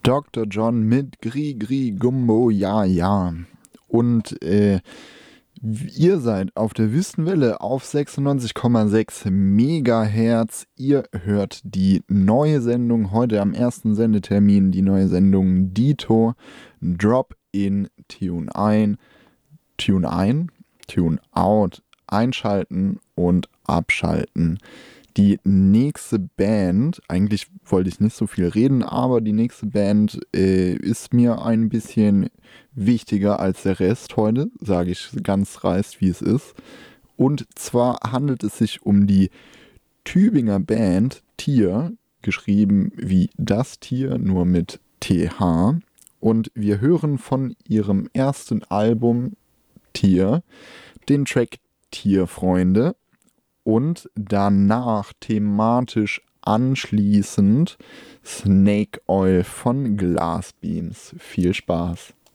Dr. John mit Gri Gumbo, ja, ja. Und ihr seid auf der Wüstenwelle auf 96,6 Megahertz. Ihr hört die neue Sendung, heute am ersten Sendetermin, die neue Sendung Dito. Drop in, Tune ein, Tune out, einschalten und abschalten. Die nächste Band, eigentlich wollte ich nicht so viel reden, aber die nächste Band ist mir ein bisschen wichtiger als der Rest heute, sage ich ganz dreist, wie es ist. Und zwar handelt es sich um die Tübinger Band Tier, geschrieben wie das Tier, nur mit TH. Und wir hören von ihrem ersten Album Tier den Track Tierfreunde. Und danach thematisch anschließend Snake Oil von Glassbeams. Viel Spaß.